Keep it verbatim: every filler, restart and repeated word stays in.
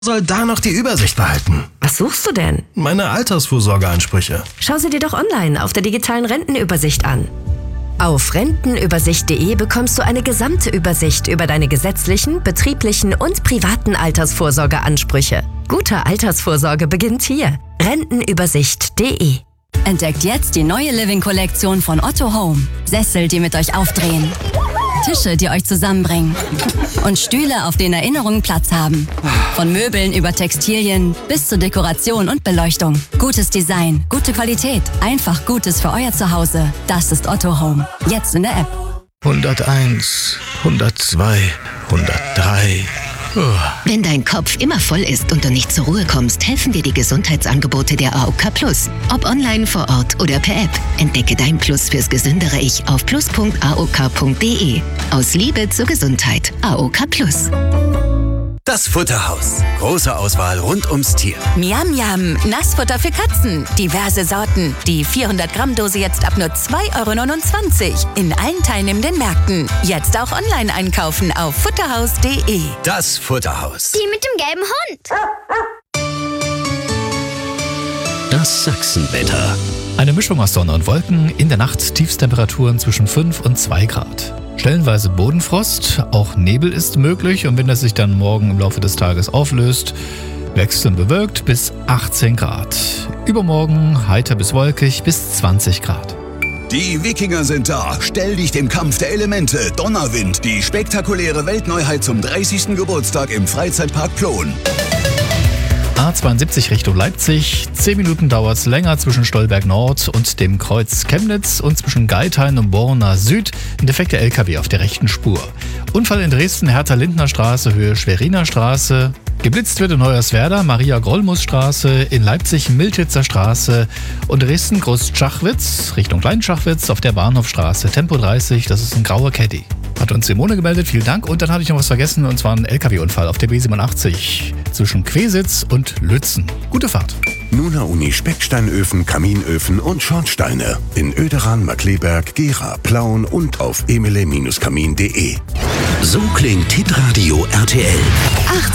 Soll da noch die Übersicht behalten? Was suchst du denn? Meine Altersvorsorgeansprüche. Schau sie dir doch online auf der digitalen Rentenübersicht an. Auf rentenübersicht punkt de bekommst du eine gesamte Übersicht über deine gesetzlichen, betrieblichen und privaten Altersvorsorgeansprüche. Gute Altersvorsorge beginnt hier. rentenübersicht punkt de. Entdeckt jetzt die neue Living-Kollektion von Otto Home. Sessel, die mit euch aufdrehen. Tische, die euch zusammenbringen. Und Stühle, auf denen Erinnerungen Platz haben. Von Möbeln über Textilien bis zur Dekoration und Beleuchtung. Gutes Design, gute Qualität, einfach Gutes für euer Zuhause. Das ist Otto Home. Jetzt in der App. hunderteins, hundertzwei, hundertdrei. Wenn dein Kopf immer voll ist und du nicht zur Ruhe kommst, helfen dir die Gesundheitsangebote der A O K Plus. Ob online, vor Ort oder per App. Entdecke dein Plus fürs gesündere Ich auf plus punkt a o k punkt de. Aus Liebe zur Gesundheit. A O K Plus. Das Futterhaus. Große Auswahl rund ums Tier. Miam Miam, Nassfutter für Katzen. Diverse Sorten. Die vierhundert Gramm Dose jetzt ab nur zwei Euro neunundzwanzig. In allen teilnehmenden Märkten. Jetzt auch online einkaufen auf futterhaus punkt de. Das Futterhaus. Die mit dem gelben Hund. Das Sachsenwetter. Eine Mischung aus Sonne und Wolken, in der Nacht Tiefstemperaturen zwischen fünf und zwei Grad. Stellenweise Bodenfrost, auch Nebel ist möglich und wenn das sich dann morgen im Laufe des Tages auflöst, wechselnd bewölkt bis achtzehn Grad. Übermorgen heiter bis wolkig bis zwanzig Grad. Die Wikinger sind da. Stell dich dem Kampf der Elemente. Donnerwind, die spektakuläre Weltneuheit zum dreißigsten Geburtstag im Freizeitpark Plon. A zweiundsiebzig Richtung Leipzig. zehn Minuten dauert es länger zwischen Stolberg Nord und dem Kreuz Chemnitz und zwischen Geithain und Borna Süd. Ein defekter L K W auf der rechten Spur. Unfall in Dresden, Hertha-Lindner Straße, Höhe Schweriner Straße. Geblitzt wird in Hoyerswerda, Maria-Grollmus-Straße, in Leipzig Milchitzer Straße und Dresden Groß-Schachwitz Richtung Klein-Schachwitz auf der Bahnhofstraße. Tempo dreißig, das ist ein grauer Caddy. Hat uns Simone gemeldet, vielen Dank. Und dann hatte ich noch was vergessen, und zwar ein L K W-Unfall auf der B siebenundachtzig zwischen Quesitz und Lützen. Gute Fahrt. Nuna Uni Specksteinöfen, Kaminöfen und Schornsteine. In Oederan, Markleberg, Gera, Plauen und auf emile Bindestrich kamin punkt de. So klingt Hitradio R T L.